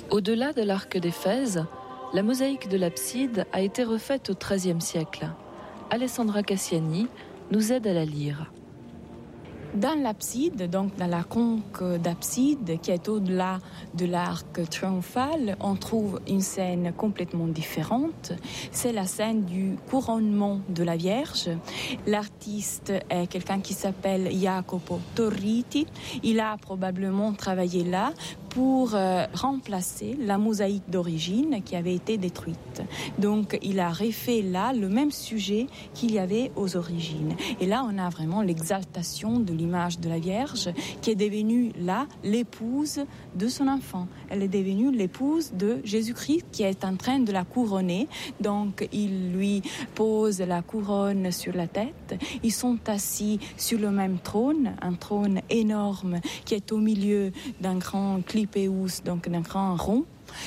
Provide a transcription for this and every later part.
Au-delà de l'arc d'Éphèse, la mosaïque de l'abside a été refaite au XIIIe siècle. Alessandra Cassiani nous aide à la lire. Dans l'abside, donc dans la conque d'abside qui est au-delà de l'arc triomphal, on trouve une scène complètement différente. C'est la scène du couronnement de la Vierge. L'artiste est quelqu'un qui s'appelle Jacopo Torriti. Il a probablement travaillé là pour remplacer la mosaïque d'origine qui avait été détruite. Donc il a refait là le même sujet qu'il y avait aux origines. Et là on a vraiment l'exaltation de l'image de la Vierge qui est devenue là l'épouse de son enfant. Elle est devenue l'épouse de Jésus-Christ qui est en train de la couronner. Donc il lui pose la couronne sur la tête. Ils sont assis sur le même trône, un trône énorme qui est au milieu d'un grand clipéus, donc d'un grand rond.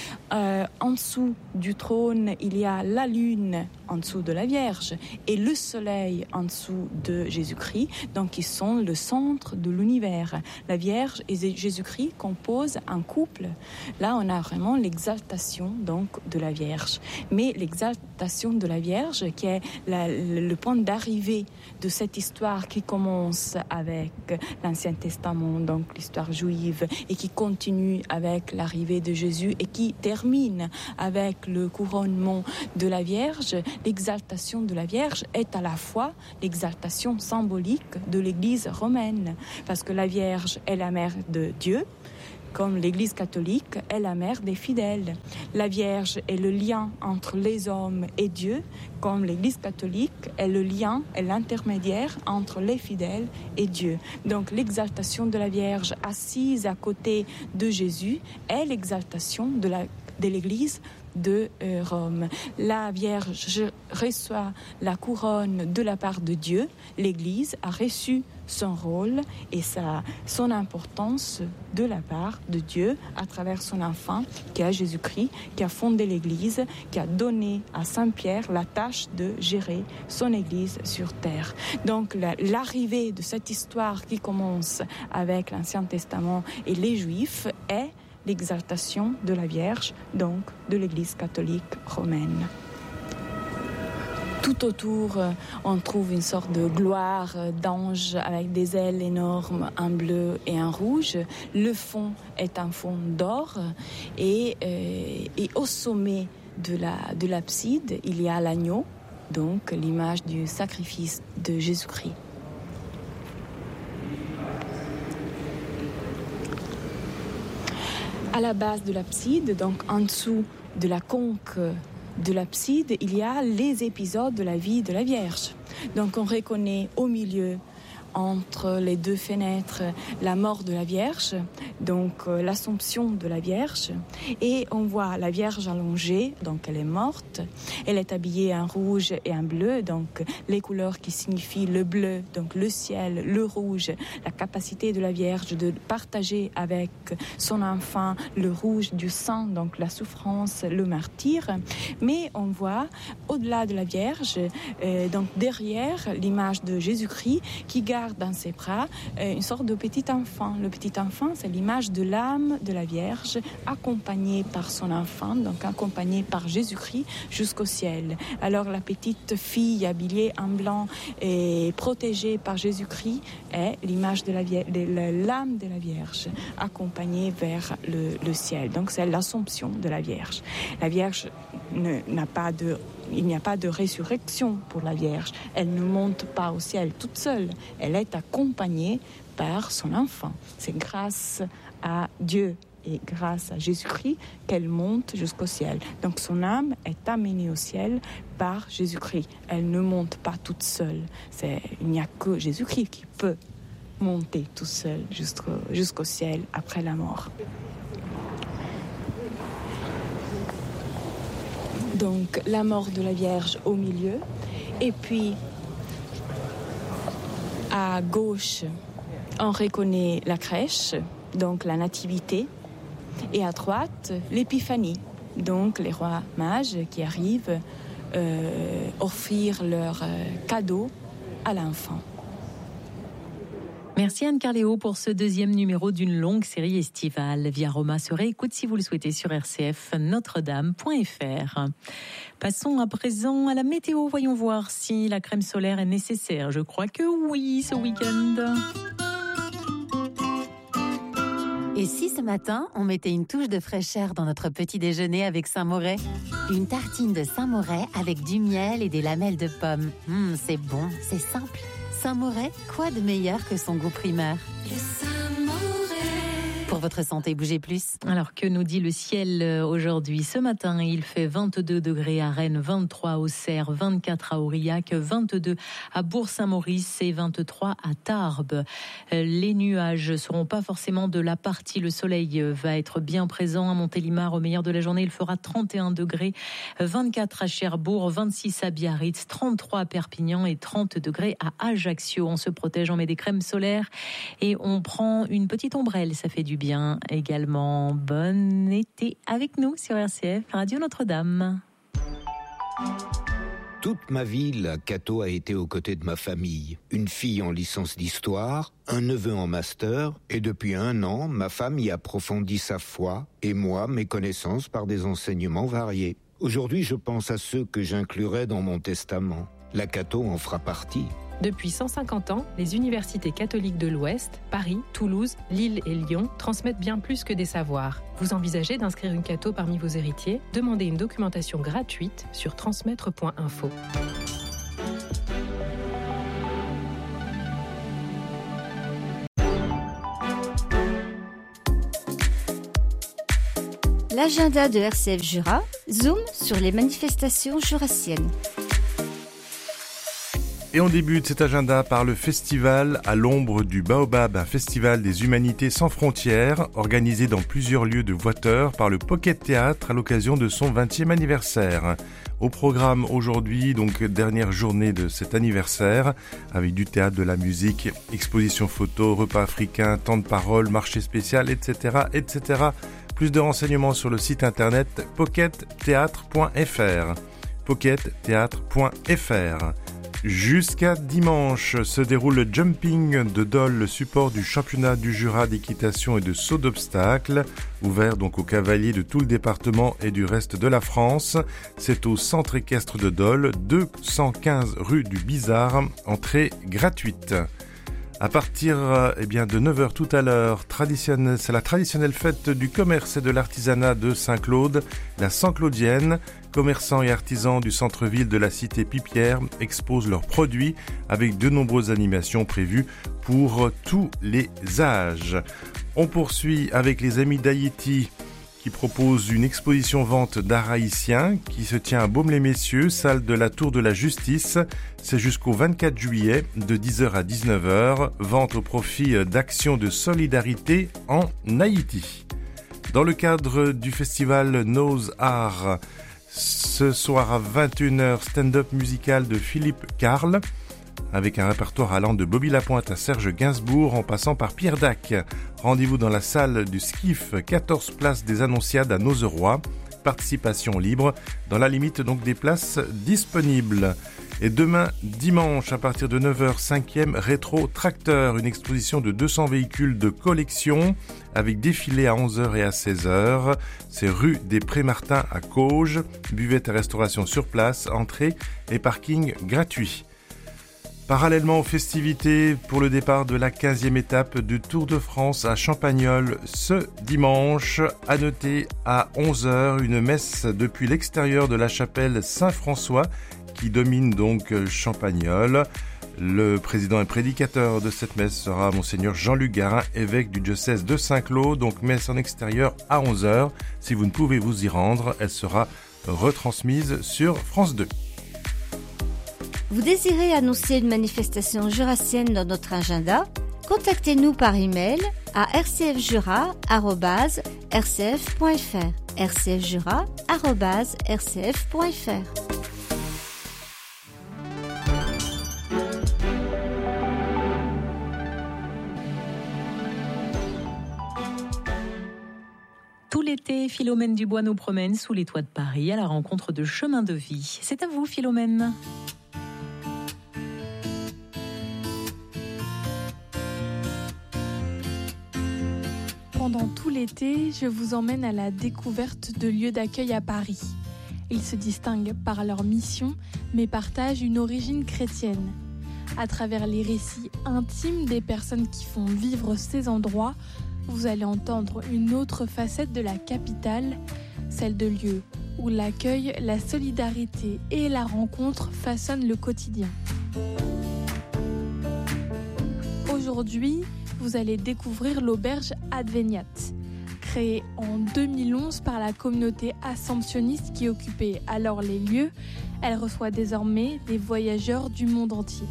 En dessous du trône, il y a la lune en dessous de la Vierge et le soleil en dessous de Jésus-Christ. Donc, ils sont le centre de l'univers. La Vierge et Jésus-Christ composent un couple. Là, on a vraiment l'exaltation donc de la Vierge. Mais l'exaltation de la Vierge, qui est le point d'arrivée de cette histoire qui commence avec l'Ancien Testament, donc l'histoire juive, et qui continue avec l'arrivée de Jésus et qui termine avec le couronnement de la Vierge, l'exaltation de la Vierge est à la fois l'exaltation symbolique de l'Église romaine, parce que la Vierge est la mère de Dieu, comme l'Église catholique est la mère des fidèles. La Vierge est le lien entre les hommes et Dieu, comme l'Église catholique est le lien et l'intermédiaire entre les fidèles et Dieu. Donc l'exaltation de la Vierge assise à côté de Jésus est l'exaltation de l'Église de Rome. La Vierge reçoit la couronne de la part de Dieu. L'Église a reçu son rôle et son importance de la part de Dieu à travers son enfant qui est Jésus-Christ, qui a fondé l'Église, qui a donné à Saint Pierre la tâche de gérer son Église sur terre. Donc l'arrivée de cette histoire qui commence avec l'Ancien Testament et les Juifs est l'exaltation de la Vierge, donc de l'Église catholique romaine. Tout autour, on trouve une sorte de gloire d'ange avec des ailes énormes, un bleu et un rouge. Le fond est un fond d'or et au sommet de l'abside, il y a l'agneau, donc l'image du sacrifice de Jésus-Christ. À la base de l'abside, donc en dessous de la conque de l'abside, il y a les épisodes de la vie de la Vierge. Donc on reconnaît au milieu, entre les deux fenêtres, la mort de la Vierge, donc l'Assomption de la Vierge, et on voit la Vierge allongée, donc elle est morte, elle est habillée en rouge et en bleu, donc les couleurs qui signifient le bleu, donc le ciel, le rouge, la capacité de la Vierge de partager avec son enfant le rouge du sang, donc la souffrance, le martyre, mais on voit au-delà de la Vierge, donc derrière l'image de Jésus-Christ qui garde dans ses bras une sorte de petit enfant. Le petit enfant, c'est l'image de l'âme de la Vierge, accompagnée par son enfant, donc accompagnée par Jésus-Christ jusqu'au ciel. Alors la petite fille habillée en blanc et protégée par Jésus-Christ est l'image de l'âme de la Vierge, accompagnée vers le ciel. Donc c'est l'Assomption de la Vierge. La Vierge il n'y a pas de résurrection pour la Vierge. Elle ne monte pas au ciel toute seule. Elle est accompagnée par son enfant. C'est grâce à Dieu et grâce à Jésus-Christ qu'elle monte jusqu'au ciel. Donc son âme est amenée au ciel par Jésus-Christ. Elle ne monte pas toute seule. Il n'y a que Jésus-Christ qui peut monter tout seul jusqu'au ciel après la mort. Donc la mort de la Vierge au milieu, et puis à gauche, on reconnaît la crèche, donc la nativité, et à droite, l'épiphanie, donc les rois mages qui arrivent offrir leurs cadeaux à l'enfant. Merci Anne Carléo pour ce deuxième numéro d'une longue série estivale. Via Roma se réécoute si vous le souhaitez sur rcfnotredame.fr. Passons à présent à la météo. Voyons voir si la crème solaire est nécessaire. Je crois que oui, ce week-end. Et si ce matin, on mettait une touche de fraîcheur dans notre petit déjeuner avec Saint-Moret ? Une tartine de Saint-Moret avec du miel et des lamelles de pommes. C'est bon, c'est simple. Saint-Moret, quoi de meilleur que son goût primeur ? Le Saint-Moret. Pour votre santé, bougez plus. Alors, que nous dit le ciel aujourd'hui ? Ce matin, il fait 22 degrés à Rennes, 23 à Auxerre, 24 à Aurillac, 22 à Bourg-Saint-Maurice et 23 à Tarbes. Les nuages ne seront pas forcément de la partie. Le soleil va être bien présent à Montélimar. Au meilleur de la journée, il fera 31 degrés, 24 à Cherbourg, 26 à Biarritz, 33 à Perpignan et 30 degrés à Ajaccio. On se protège, on met des crèmes solaires et on prend une petite ombrelle. Ça fait du bien également. Bon été avec nous sur RCF, Radio Notre-Dame. Toute ma vie, la Cato a été aux côtés de ma famille. Une fille en licence d'histoire, un neveu en master, et depuis 1 an, ma femme y approfondit sa foi, et moi, mes connaissances par des enseignements variés. Aujourd'hui, je pense à ceux que j'inclurai dans mon testament. La Cato en fera partie. Depuis 150 ans, les universités catholiques de l'Ouest, Paris, Toulouse, Lille et Lyon transmettent bien plus que des savoirs. Vous envisagez d'inscrire une Cato parmi vos héritiers ? Demandez une documentation gratuite sur transmettre.info. L'agenda de RCF Jura zoom sur les manifestations jurassiennes. Et on débute cet agenda par le festival à l'ombre du Baobab, un festival des humanités sans frontières, organisé dans plusieurs lieux de Voiteur par le Pocket Théâtre à l'occasion de son 20e anniversaire. Au programme aujourd'hui, donc dernière journée de cet anniversaire, avec du théâtre, de la musique, exposition photo, repas africain, temps de parole, marché spécial, etc., etc. Plus de renseignements sur le site internet pockettheatre.fr. pockettheatre.fr. Jusqu'à dimanche se déroule le jumping de Dole, le support du championnat du Jura d'équitation et de saut d'obstacles, ouvert donc aux cavaliers de tout le département et du reste de la France. C'est au centre équestre de Dole, 215 rue du Bizarre, entrée gratuite. À partir de 9h tout à l'heure, c'est la traditionnelle fête du commerce et de l'artisanat de Saint-Claude, la Saint-Claudienne. Commerçants et artisans du centre-ville de la cité Pipière exposent leurs produits avec de nombreuses animations prévues pour tous les âges. On poursuit avec les Amis d'Haïti qui propose une exposition-vente d'art haïtien qui se tient à Baume-les-Messieurs, salle de la Tour de la Justice. C'est jusqu'au 24 juillet de 10h à 19h. Vente au profit d'actions de solidarité en Haïti. Dans le cadre du festival Nose Art, ce soir à 21h, stand-up musical de Philippe Carle, avec un répertoire allant de Bobby Lapointe à Serge Gainsbourg en passant par Pierre Dac. Rendez-vous dans la salle du Skiff, 14 places des Annonciades à Nozeroy. Participation libre, dans la limite donc des places disponibles. Et demain, dimanche, à partir de 9h, 5e Rétro Tracteur, une exposition de 200 véhicules de collection, avec défilé à 11h et à 16h. C'est rue des Prés-Martins à Cauges, buvette et restauration sur place, entrée et parking gratuit. Parallèlement aux festivités pour le départ de la 15e étape du Tour de France à Champagnole ce dimanche, à noter à 11h une messe depuis l'extérieur de la chapelle Saint-François qui domine donc Champagnole. Le président et prédicateur de cette messe sera Monseigneur Jean-Luc Garin, évêque du diocèse de Saint-Claude, donc messe en extérieur à 11h. Si vous ne pouvez vous y rendre, elle sera retransmise sur France 2. Vous désirez annoncer une manifestation jurassienne dans notre agenda ? Contactez-nous par email à rcfjura@rcf.fr. rcfjura@rcf.fr. Tout l'été, Philomène Dubois nous promène sous les toits de Paris à la rencontre de chemins de vie. C'est à vous, Philomène. Pendant tout l'été, je vous emmène à la découverte de lieux d'accueil à Paris. Ils se distinguent par leur mission, mais partagent une origine chrétienne. À travers les récits intimes des personnes qui font vivre ces endroits, vous allez entendre une autre facette de la capitale, celle de lieux où l'accueil, la solidarité et la rencontre façonnent le quotidien. Aujourd'hui, vous allez découvrir l'auberge Adveniat. Créée en 2011 par la communauté assomptionniste qui occupait alors les lieux, elle reçoit désormais des voyageurs du monde entier.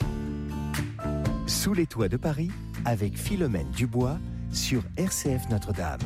Sous les toits de Paris, avec Philomène Dubois, sur RCF Notre-Dame.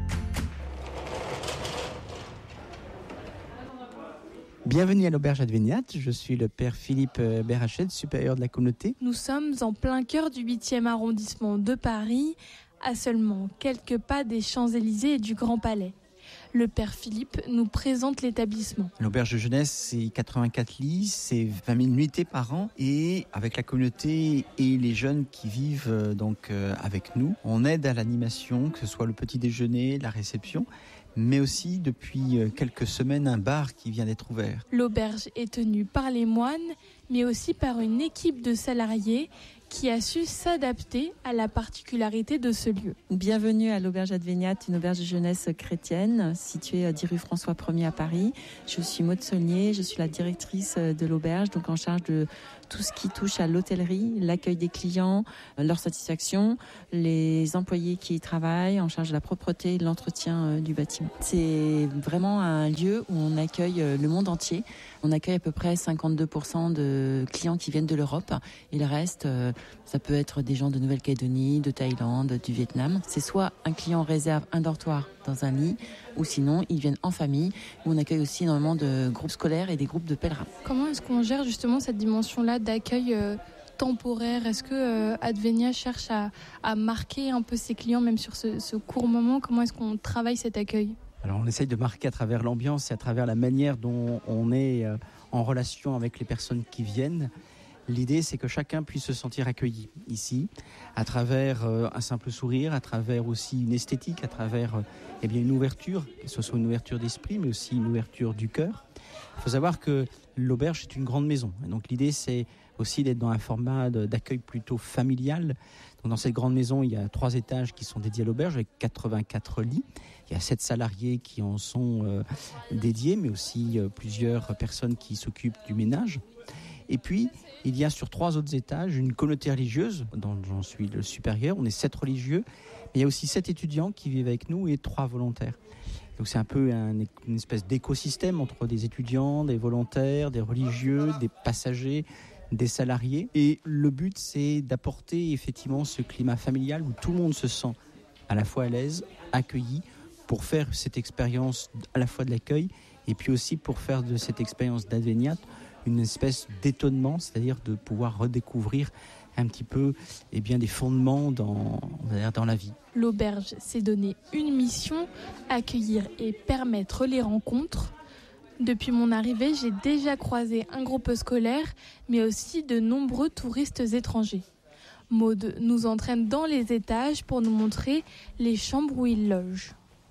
Bienvenue à l'auberge Adveniat, je suis le père Philippe Berachet, supérieur de la communauté. Nous sommes en plein cœur du 8e arrondissement de Paris, à seulement quelques pas des Champs-Élysées et du Grand Palais. Le père Philippe nous présente l'établissement. L'auberge de jeunesse, c'est 84 lits, c'est 20 000 nuitées par an. Et avec la communauté et les jeunes qui vivent avec nous, on aide à l'animation, que ce soit le petit déjeuner, la réception, mais aussi depuis quelques semaines un bar qui vient d'être ouvert. L'auberge est tenue par les moines, mais aussi par une équipe de salariés qui a su s'adapter à la particularité de ce lieu. Bienvenue à l'auberge Adveniat, une auberge de jeunesse chrétienne située 10 rue François 1er à Paris. Je suis Maud Saulnier, je suis la directrice de l'auberge, donc en charge de tout ce qui touche à l'hôtellerie, l'accueil des clients, leur satisfaction, les employés qui y travaillent, en charge de la propreté et de l'entretien du bâtiment. C'est vraiment un lieu où on accueille le monde entier. On accueille à peu près 52% de clients qui viennent de l'Europe et le reste, ça peut être des gens de Nouvelle-Calédonie, de Thaïlande, du Vietnam. C'est soit un client réserve un dortoir dans un lit, ou sinon ils viennent en famille, où on accueille aussi énormément de groupes scolaires et des groupes de pèlerins. Comment est-ce qu'on gère justement cette dimension-là d'accueil temporaire? Est-ce que Adveniat cherche à marquer un peu ses clients, même sur ce court moment? Comment est-ce qu'on travaille cet accueil? Alors on essaye de marquer à travers l'ambiance et à travers la manière dont on est en relation avec les personnes qui viennent. L'idée, c'est que chacun puisse se sentir accueilli ici, à travers un simple sourire, à travers aussi une esthétique, à travers une ouverture, que ce soit une ouverture d'esprit, mais aussi une ouverture du cœur. Il faut savoir que l'auberge est une grande maison. Et donc l'idée, c'est aussi d'être dans un format d'accueil plutôt familial. Donc dans cette grande maison, il y a 3 étages qui sont dédiés à l'auberge, avec 84 lits. Il y a 7 salariés qui en sont dédiés, mais aussi plusieurs personnes qui s'occupent du ménage. Et puis, il y a sur 3 autres étages une communauté religieuse, dont j'en suis le supérieur. On est 7 religieux. Mais il y a aussi 7 étudiants qui vivent avec nous et 3 volontaires. Donc c'est un peu une espèce d'écosystème entre des étudiants, des volontaires, des religieux, des passagers, des salariés. Et le but, c'est d'apporter effectivement ce climat familial où tout le monde se sent à la fois à l'aise, accueilli, pour faire cette expérience à la fois de l'accueil et puis aussi pour faire de cette expérience d'Adveniat une espèce d'étonnement, c'est-à-dire de pouvoir redécouvrir un petit peu des fondements dans la vie. L'auberge s'est donné une mission, accueillir et permettre les rencontres. Depuis mon arrivée, j'ai déjà croisé un groupe scolaire, mais aussi de nombreux touristes étrangers. Maud nous entraîne dans les étages pour nous montrer les chambres où ils logent.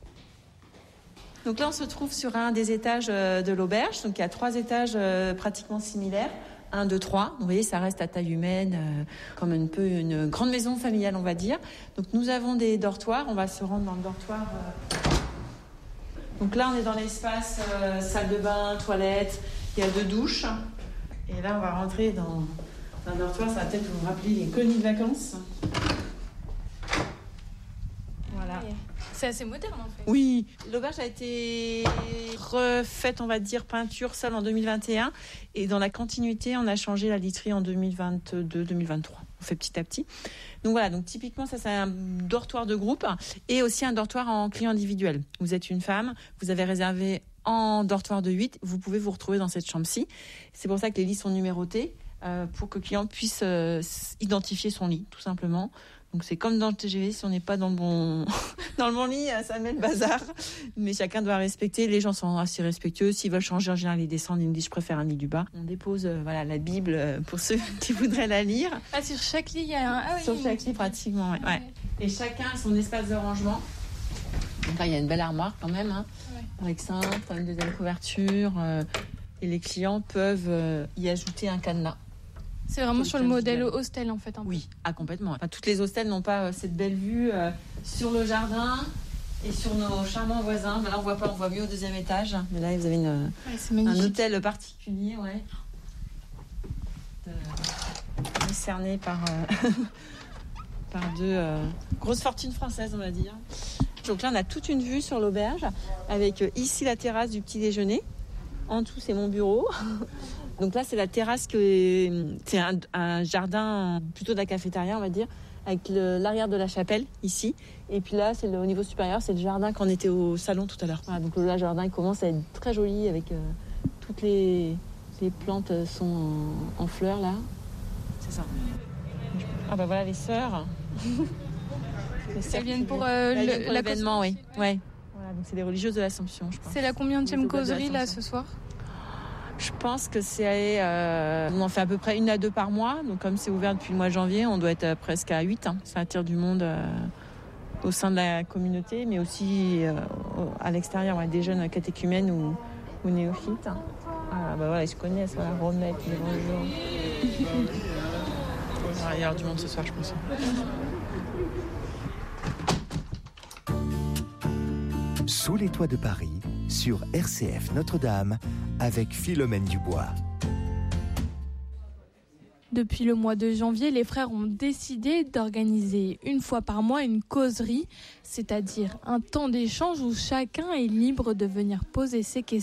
Donc là, on se trouve sur un des étages de l'auberge. Donc il y a 3 étages pratiquement similaires. 1, 2, 3. Vous voyez, ça reste à taille humaine, comme un peu une grande maison familiale, on va dire. Donc nous avons des dortoirs. On va se rendre dans le dortoir. Donc là, on est dans l'espace salle de bain, toilette. Il y a 2 douches. Et là, on va rentrer dans un dortoir. Ça va peut-être vous rappeler les colonies de vacances. Voilà. C'est assez moderne en fait. Oui, l'auberge a été refaite, on va dire, peinture, salle en 2021. Et dans la continuité, on a changé la literie en 2022-2023. On fait petit à petit. Donc voilà, donc typiquement, ça c'est un dortoir de groupe et aussi un dortoir en client individuel. Vous êtes une femme, vous avez réservé en dortoir de 8, vous pouvez vous retrouver dans cette chambre-ci. C'est pour ça que les lits sont numérotés, pour que le client puisse identifier son lit, tout simplement. Donc c'est comme dans le TGV, si on n'est pas dans le bon lit, ça met le bazar. Mais chacun doit respecter. Les gens sont assez respectueux. S'ils veulent changer, en général, ils descendent. Ils me disent, je préfère un lit du bas. On dépose la Bible pour ceux qui voudraient la lire. Ah, sur chaque lit, il y a un... Sur chaque lit, pratiquement, ouais. Et chacun a son espace de rangement. Donc là, il y a une belle armoire quand même, hein, avec cintre, une deuxième couverture. Et les clients peuvent y ajouter un cadenas. C'est vraiment sur le modèle hostel en fait. Oui, complètement. Enfin, toutes les hostels n'ont pas cette belle vue sur le jardin et sur nos charmants voisins. Mais là, on voit pas, on voit mieux au deuxième étage. Mais là, vous avez un hôtel particulier, décerné par deux grosses fortunes françaises, on va dire. Donc là, on a toute une vue sur l'auberge avec ici la terrasse du petit déjeuner. En dessous, c'est mon bureau. Donc là, c'est la terrasse, c'est un jardin plutôt de la cafétéria, on va dire, avec l'arrière de la chapelle, ici. Et puis là, au niveau supérieur, c'est le jardin quand on était au salon tout à l'heure. Voilà, donc là, le jardin il commence à être très joli, avec toutes les plantes sont en fleurs, là. C'est ça. Ah bah voilà, les sœurs. Elles viennent pour l'événement, oui. Ouais. Voilà, donc c'est les religieuses de l'Assomption, je pense. C'est la combienième causerie, là, ce soir ? Je pense que on en fait à peu près 1 à 2 par mois. Donc comme c'est ouvert depuis le mois de janvier, on doit être presque à 8. Ça attire du monde au sein de la communauté, mais aussi à l'extérieur, des jeunes catéchumènes ou néophytes. Ah bah voilà, ils se connaissent, Romette, les bonjours. Il y aura du monde ce soir, je pense. Sous les toits de Paris, sur RCF Notre-Dame, avec Philomène Dubois. Depuis le mois de janvier, les frères ont décidé d'organiser 1 fois par mois une causerie, c'est-à-dire un temps d'échange où chacun est libre de venir poser ses questions